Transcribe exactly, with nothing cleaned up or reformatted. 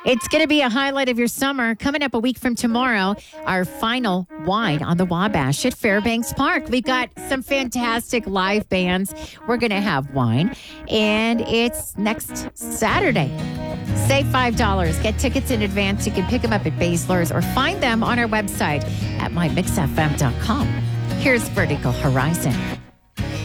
It's going to be a highlight of your summer. Coming up a week from tomorrow, our final Wine on the Wabash at Fairbanks Park. We've got some fantastic live bands. We're going to have wine, and it's next Saturday. Save five dollars. Get tickets in advance. You can pick them up at Basler's or find them on our website at my mix f m dot com. Here's Vertical Horizon.